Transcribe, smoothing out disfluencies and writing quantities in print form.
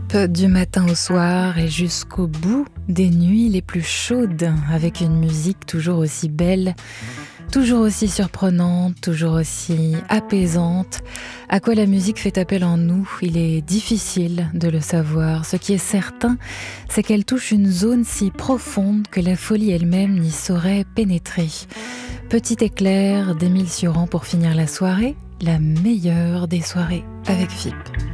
du matin au soir et jusqu'au bout des nuits les plus chaudes, avec une musique toujours aussi belle, toujours aussi surprenante, toujours aussi apaisante. À quoi la musique fait appel en nous, il est difficile de le savoir. Ce qui est certain, c'est qu'elle touche une zone si profonde que la folie elle-même n'y saurait pénétrer. Petit éclair d'Émile Cioran pour finir la soirée, la meilleure des soirées avec FIP.